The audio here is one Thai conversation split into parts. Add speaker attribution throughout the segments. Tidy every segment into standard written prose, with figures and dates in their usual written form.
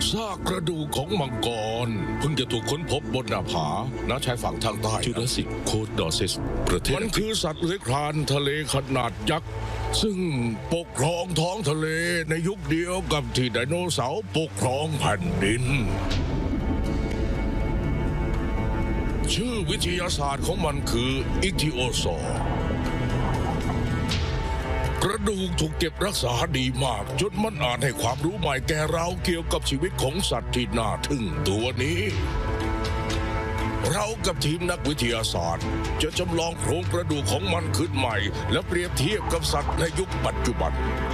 Speaker 1: ซากกระดูกของมังกรเพิ่งจะถูกค้นพบบนหน้าผาณชายฝั่งทางใต้จูราสสิกโคดดอร์เซสประเทศมันคือสัตว์เลื้อยคลานทะเลขนาดยักษ์ซึ่งปกครองท้องทะเลในยุคเดียวกับที่ไดโนเสาร์ปกครองแผ่นดินชื่อวิทยาศาสตร์ของมันคืออิคทิโอซอร์กระดูกถูกเก็บรักษาดีมากจนมันอาจให้ความรู้ใหม่แก่เราเกี่ยวกับชีวิตของสัตว์ที่น่าทึ่งตัวนี้เรากับทีมนักวิทยาศาสตร์จะจำลองโครงกระดูกของมันขึ้นใหม่และเปรียบเทียบกับสัตว์ในยุคปัจจุบัน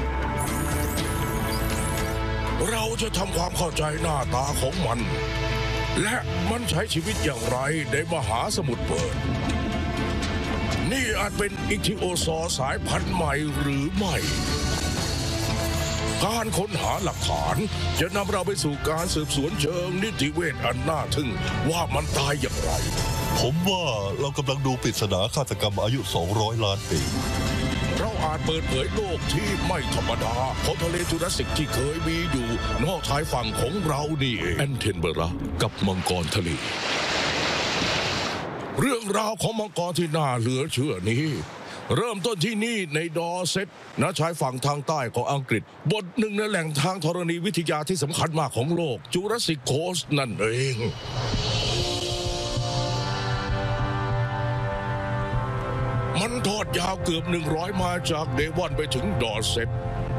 Speaker 1: เราจะทำความเข้าใจหน้าตาของมันและมันใช้ชีวิตอย่างไรในมหาสมุทรเปิดนี่อาจเป็นอิคทิโอซอร์สายพันธุ์ใหม่หรือไม่การค้นหาหลักฐานจะนำเราไปสู่การสืบสวนเชิงนิติเวชอันน่าทึ่งว่ามันตายอย่างไร
Speaker 2: ผมว่าเรากำลังดูปริศนาฆาตกรรมอายุ200 ล้านปี
Speaker 1: เราอาจเปิดเผยโลกที่ไม่ธรรมดาของทะเลจูราสสิกที่เคยมีอยู่นอกชายฝั่งของเรานี่เองแอนเทนเบรากับมังกรทะเลเรื่องราวของมังกรที่น่าเหลือเชื่อนี้เริ่มต้นที่นี่ในดอร์เซตณชายฝั่งทางใต้ของอังกฤษบทหนึ่งในแหล่งทางธรณีวิทยาที่สำคัญมากของโลกจูราสสิกโคสต์นั่นเองมันทอดยาวเกือบ100 ไมล์จากเดวอนไปถึงดอร์เซต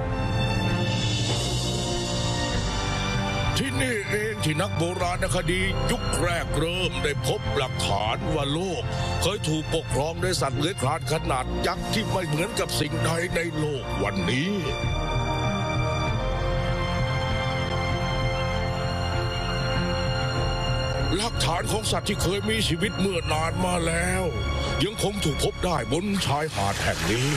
Speaker 1: ที่นี่เองที่นักโบราณคดียุคแรกเริ่มได้พบหลักฐานว่าโลกเคยถูกปกครองด้วยสัตว์เลื้อยคลานขนาดยักษ์ที่ไม่เหมือนกับสิ่งใดในโลกวันนี้หลักฐานของสัตว์ที่เคยมีชีวิตเมื่อนานมาแล้วยังคงถูกพบได้บนชายหาดแห่งนี้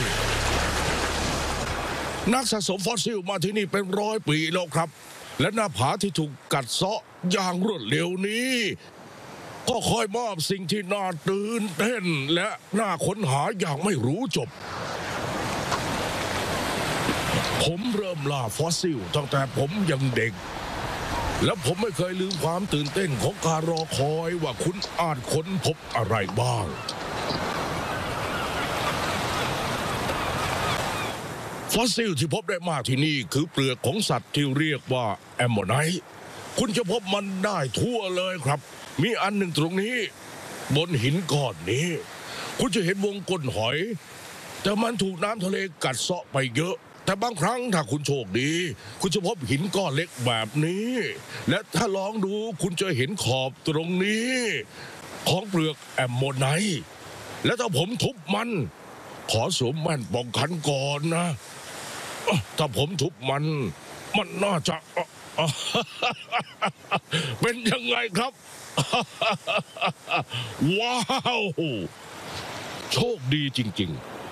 Speaker 1: นักสะสมฟอสซิลมาที่นี่เป็น100 ปีแล้วครับและหน้าผาที่ถูกกัดเซาะอย่างรวดเร็วนี้ก็คอยมอบสิ่งที่น่าตื่นเต้นและน่าค้นหาอย่างไม่รู้จบผมเริ่มล่าฟอสซิลตั้งแต่ผมยังเด็กและผมไม่เคยลืมความตื่นเต้นของการรอคอยว่าคุณอาจค้นพบอะไรบ้างฟอสซิลที่พบได้มากที่นี่คือเปลือกของสัตว์ที่เรียกว่าแอมโมไนต์คุณจะพบมันได้ทั่วเลยครับมีอันหนึ่งตรงนี้บนหินก้อนนี้คุณจะเห็นวงก้นหอยแต่มันถูกน้ำทะเลกัดเซาะไปเยอะแต่บางครั้งถ้าคุณโชคดีคุณจะพบหินก้อนเล็กแบบนี้และถ้าลองดูคุณจะเห็นขอบตรงนี้ของเปลือกแอมโมไนต์และถ้าผมทุบมันขอสวมแว่นป้องกันก่อนนะถ้าผมทุบมันน่าจะเป็นยังไงครับว้าวโชคดีจริง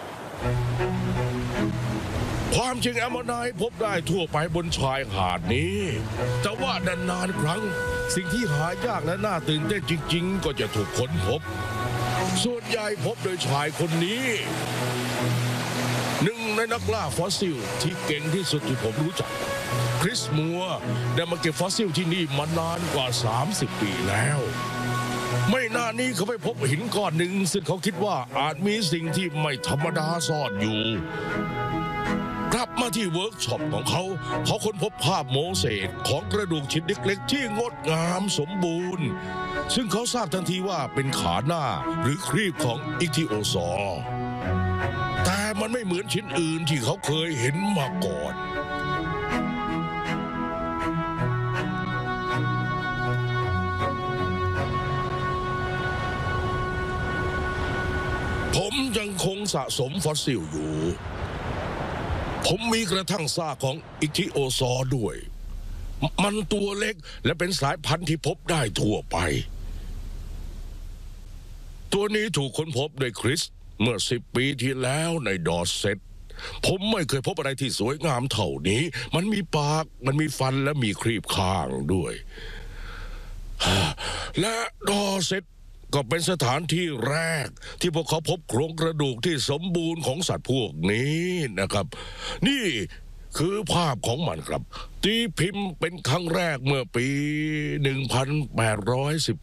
Speaker 1: ๆความจริงแอมโมไนต์พบได้ทั่วไปบนชายหาดนี้แต่ว่านานๆครั้งสิ่งที่หายากและน่าตื่นเต้นจริงๆก็จะถูกค้นพบส่วนใหญ่พบโดยชายคนนี้หนึ่งในนักล่าฟอสซิลที่เก่งที่สุดที่ผมรู้จักคริสมัวได้มาเก็บฟอสซิลที่นี่มานานกว่า30 ปีแล้วไม่นานนี้เขาไปพบหินก้อนหนึ่งซึ่งเขาคิดว่าอาจมีสิ่งที่ไม่ธรรมดาซ่อนอยู่กลับมาที่เวิร์กช็อปของเขาค้นพบภาพโมเสกของกระดูกชิ้นเล็กๆที่งดงามสมบูรณ์ซึ่งเขาทราบทันทีว่าเป็นขาหน้าหรือครีบของอิคทิโอซอร์แต่มันไม่เหมือนชิ้นอื่นที่เขาเคยเห็นมาก่อนผมยังคงสะสมฟอสซิลอยู่ผมมีกระทั่งซากของอิคทิโอซอร์ด้วยมันตัวเล็กและเป็นสายพันธุ์ที่พบได้ทั่วไปตัวนี้ถูกค้นพบโดยคริสเมื่อ10 ปีที่แล้วในดอร์เซตผมไม่เคยพบอะไรที่สวยงามเท่านี้มันมีปากมันมีฟันและมีครีบข้างด้วยและดอร์เซตก็เป็นสถานที่แรกที่พวกเขาพบโครงกระดูกที่สมบูรณ์ของสัตว์พวกนี้นะครับนี่คือภาพของมันครับ ตีพิมพ์เป็นครั้งแรกเมื่อปี 1814